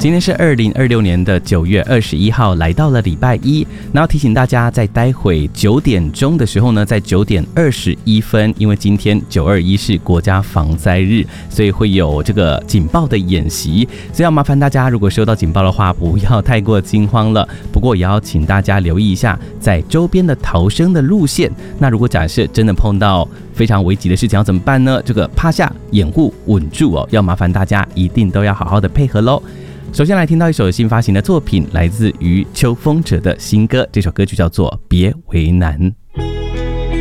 今天是2026年的9月21号，来到了礼拜一。然后提醒大家，在待会9点钟的时候呢，在9点21分，因为今天921是国家防灾日，所以会有这个警报的演习。所以要麻烦大家，如果收到警报的话，不要太过惊慌了。不过也要请大家留意一下，在周边的逃生的路线。那如果假设真的碰到非常危急的事情，要怎么办呢？这个趴下、掩护、稳住哦，要麻烦大家一定都要好好的配合咯。首先来听到一首新发行的作品，来自于秋风者的新歌，这首歌曲叫做《别为难》。